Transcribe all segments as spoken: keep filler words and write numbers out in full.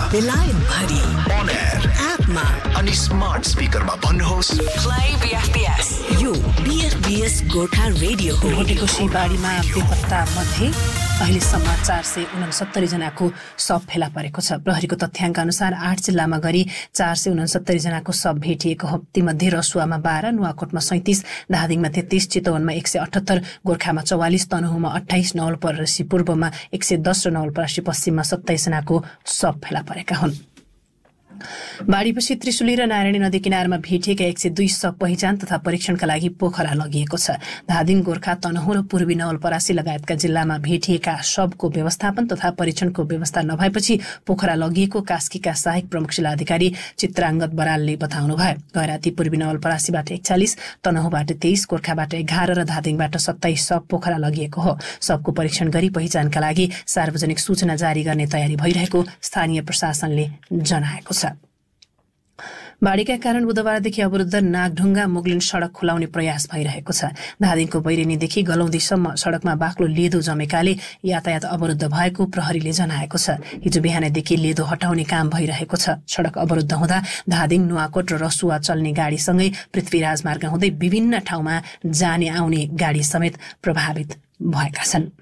बेलायत भरि on air एपमा अनि स्मार्ट स्पिकरमा भन्नुहोस् प्ले बीएफपीएस। यो बीएफपीएस गोर्खा रेडियो हो। भोटेकोशी बाढीमा बेपत्ता मध्ये अहिलेसम्म चार सय उनसत्तरी जनाको शव फेला परेको छ। प्रहरीको तथ्याङ्क अनुसार आठ जिल्लामा गरी चार सय उनसत्तरी जनाको शव भेटिएको हो। तीमध्ये रसुवामा बाह्र, नुवाकोटमा सैतिस, धादिङमा तेत्तीस, चितवनमा एक सय अठहत्तर, गोर्खामा चौवालिस, तनहुमा अठाइस, नवलपरासी पूर्वमा एक सय दस र नवलपरासी पश्चिममा सत्ताइस जनाको शव फेला परेका हुन्। बाढीपछि त्रिशुली र नारायणी नदी किनारमा भेटिएका एक सय दुई शव पहिचान तथा परीक्षणका लागि पोखरा लगिएको छ। धादिङ, गोर्खा, तनहुँ र पूर्वी नवलपरासी लगायतका जिल्लामा भेटिएका शवको व्यवस्थापन तथा परीक्षणको व्यवस्था नभएपछि पोखरा लगिएको कास्कीका सहायक प्रमुख जिल्लाधिकारी चित्राङ्गद बरालले बताउनुभयो। गैराती पूर्वी नवलपरासीबाट एकचालिस, तनहुँबाट तेइस, गोर्खाबाट एघार र धादिङबाट सत्ताइस शव पोखरा लगिएको हो। शवको परीक्षण गरी पहिचानका लागि सार्वजनिक सूचना जारी गर्ने तयारी भइरहेको स्थानीय प्रशासनले जनाएको छ। बाढीका कारण बुधबारदेखि अवरुद्ध नागढुङ्गा मुगलिन सड़क खुलाउने प्रयास भइरहेको छ। धादिङको बैरेनीदेखि गलौदीसम्म सड़कमा बाक्लो लेदो जमेकाले यातायात अवरुद्ध भएको प्रहरीले जनाएको छ। हिजो बिहानदेखि लेदो हटाउने काम भइरहेको छ। सड़क अवरुद्ध हुँदा धादिङ, नुवाकोट र रसुवा चल्ने गाडीसँगै पृथ्वीराज मार्ग हुँदै विभिन्न ठाउँमा जाने आउने गाडी समेत प्रभावित भएका छन्।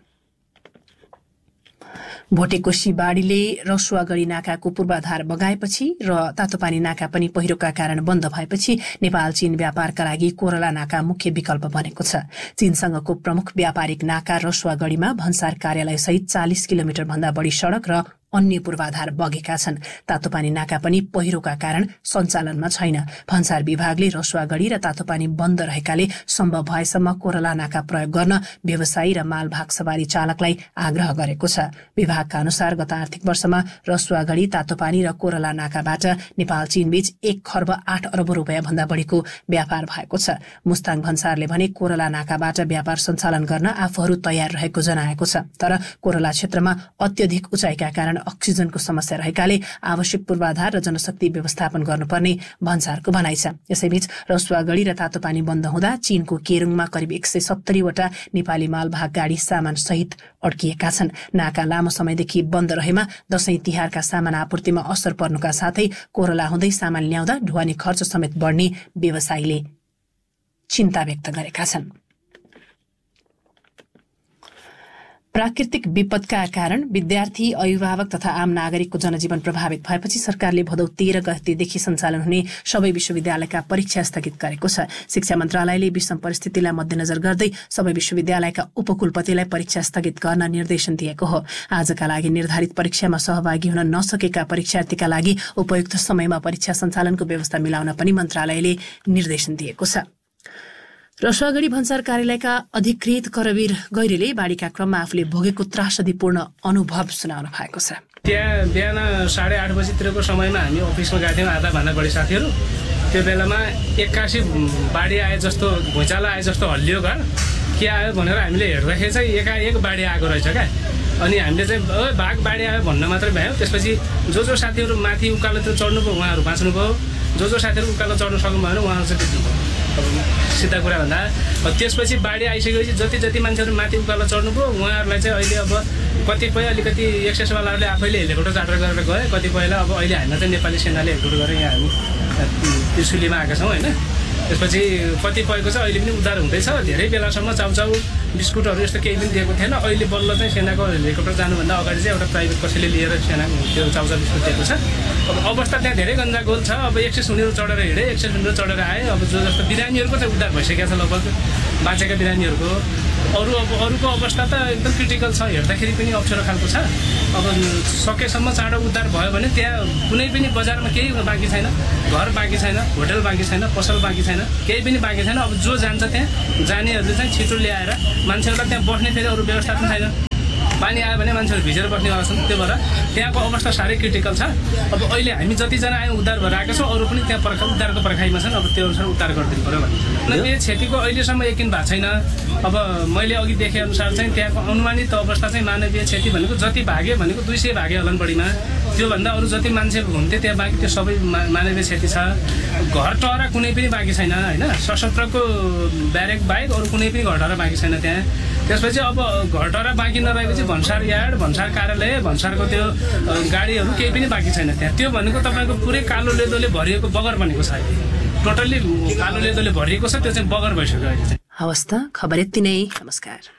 भोटेकोशी बाढीले रसुवागढी नाकाको पूर्वाधार बगाएपछि र तातोपानी नाका पनि पहिरोका कारण बन्द भएपछि नेपाल चीन व्यापारका लागि कोरला नाका मुख्य विकल्प बनेको छ। चीनसँगको प्रमुख व्यापारिक नाका रसुवागढीमा भन्सार कार्यालय सहित चालिस किलोमिटर भन्दा बढी सड़क र अन्य पूर्वाधार बगेका छन्। तातोपानी नाका पनि पहिरोका कारण सञ्चालनमा छैन। भन्सार विभागले रसुवागढी र तातोपानी बन्द रहेकाले सम्भव भएसम्म कोरला नाका प्रयोग गर्न व्यवसायी र मालभाग सवारी चालकलाई आग्रह गरेको छ। विभागका अनुसार गत आर्थिक वर्षमा रसुवागढी, तातोपानी र कोरला नाकाबाट नेपाल चीनबीच एक खर्ब आठ अरब रुपियाँ भन्दा बढीको व्यापार भएको छ। मुस्ताङ भन्सारले भने कोरला नाकाबाट व्यापार सञ्चालन गर्न आफूहरू तयार रहेको जनाएको छ। तर कोरला क्षेत्रमा अत्यधिक उचाइका कारण अक्सिजनको समस्या रहेकाले आवश्यक पूर्वाधार र जनशक्ति व्यवस्थापन गर्नुपर्ने भन्सारको भनाइ छ। यसैबीच रसुवागढी र तातोपानी बन्द हुँदा चीनको केरुङमा करिब एक सय सत्तरीवटा नेपाली मालभाग गाडी सामान सहित अड्किएका छन्। नाका लामो समयदेखि बन्द रहेमा दशैं तिहारका सामान आपूर्तिमा असर पर्नुका साथै कोरला हुँदै सामान ल्याउँदा ढुवानी खर्च समेत बढ्ने व्यवसायीले चिन्ता व्यक्त गरेका छन्। प्राकृतिक विपदका कारण विद्यार्थी, अभिभावक तथा आम नागरिकको जनजीवन प्रभावित भएपछि सरकारले भदौ तेह्र गतेदेखि सञ्चालन हुने सबै विश्वविद्यालयका परीक्षा स्थगित गरेको छ। शिक्षा मन्त्रालयले विषम परिस्थितिलाई मध्यनजर गर्दै सबै विश्वविद्यालयका उपकुलपतिलाई परीक्षा स्थगित गर्न निर्देशन दिएको हो। आजका लागि निर्धारित परीक्षामा सहभागी हुन नसकेका परीक्षार्थीका लागि उपयुक्त समयमा परीक्षा सञ्चालनको व्यवस्था मिलाउन पनि मन्त्रालयले निर्देशन दिएको छ। रसुवागढी भन्सार कार्यालयका अधिकृत करवीर गैरेले बाढीका क्रममा आफूले भोगेको त्रासदीपूर्ण अनुभव सुनाउनु भएको छ। त्यहाँ बिहान साढे आठ बजीतिरको समयमा हामी अफिसमा गएको थियौँ, आधाभन्दा बढी साथीहरू। त्यो बेलामा एक्कासी बाढी आए जस्तो, भुइँचालो आए जस्तो हल्लियो घर। के आयो भनेर हामीले हेर्दाखेरि चाहिँ एकाएक बाढी आएको रहेछ क्या। अनि हामीले चाहिँ ओ भाग बाढी आयो भन्न मात्रै भयो। त्यसपछि जो जो साथीहरू माथि उकालोतिर चढ्नुभयो उहाँहरू बाँच्नुभयो, जो जो साथीहरू उकालो चढ्नु सक्नु भएन उहाँहरू चाहिँ सिधा कुरा भन्दा त्यसपछि बाढी आइसकेपछि जति जति मान्छेहरू माथि उकालो चढ्नुभयो उहाँहरूलाई चाहिँ अहिले अब कतिपय अलिकति एक्सेसवालाहरूले आफैले हेलिकप्टर चार्टर गरेर गए, कतिपयलाई अब अहिले हामी चाहिँ नेपाली सेनाले हेलिकप्टर गरेर यहाँ हामी त्रिशुलीमा आएका छौँ होइन। त्यसपछि कतिपयको चाहिँ अहिले पनि उद्धार हुँदैछ। धेरै बेलासम्म चाउचाउ बिस्कुटहरू यस्तो केही पनि दिएको थिएन। अहिले बल्ल चाहिँ सेनाको हेलिकप्टर जानुभन्दा अगाडि चाहिँ एउटा प्राइभेट कसैले लिएर सेना त्यो चाउचाउ बिस्कुट दिएको छ। अब अवस्था त्यहाँ धेरै गन्जागोल छ। अब एक सय सुनेर चढेर हिँडे, एक सय सुनेर चढेर आए। अब जो जस्तो बिरामीहरूको चाहिँ उद्धार भइसकेको छ लगभग, बाँचेका बिरामीहरूको। अरू अब अरूको अवस्था त एकदम क्रिटिकल छ, हेर्दाखेरि पनि अप्ठ्यारो खालको छ। अब सकेसम्म चाँडो उद्धार भयो भने त्यहाँ कुनै पनि बजारमा केही बाँकी छैन, घर बाँकी छैन, होटल बाँकी छैन, पसल बाँकी छैन, केही पनि बाँकी छैन। अब जो जान्छ त्यहाँ जानेहरूले चाहिँ छिटो ल्याएर मान्छेहरूलाई त्यहाँ बस्ने फेरि अरू व्यवस्था पनि छैन। पानी आयो भने मान्छेहरू भिजेर बस्नेवाला छन्। त्यो भएर त्यहाँको अवस्था साह्रै क्रिटिकल छ। अब अहिले हामी जतिजना आयौँ उद्धार भएर आएका छौँ, अरू पनि त्यहाँ पर्खा उद्धारको पर्खाइमा छन्। अब त्यो अनुसार उद्धार गरिदिनु पऱ्यो भन्ने यो क्षतिको अहिलेसम्म यकिन भएको छैन। अब मैले अघि देखे अनुसार चाहिँ त्यहाँको अनुमानित अवस्था चाहिँ मानवीय क्षति भनेको जति भागे भनेको दुई सय भागे होला बढीमा। त्योभन्दा अरू जति मान्छे हुन्थ्यो त्यहाँ बाँकी त्यो सबै मानवीय क्षति छ। घर टहरा कुनै पनि बाँकी छैन होइन। सशस्त्रको ब्यारेक बाहेक अरू कुनै पनि घर टहरा बाँकी छैन त्यहाँ। त्यसपछि अब घरटरा बाँकी नरहेपछि भन्सार यार्ड भन्सार कार्यालय भन्सारको त्यो गाडीहरू केही पनि बाँकी छैन त्यहाँ। त्यो भनेको तपाईँको पुरै कालो लेदोले भरिएको बगर बनेको छ अहिले, टोटल्ली कालो लेदोले भरिएको छ, त्यो चाहिँ बगर भइसक्यो अहिले चाहिँ। हवस् त, खबर यति नै, नमस्कार।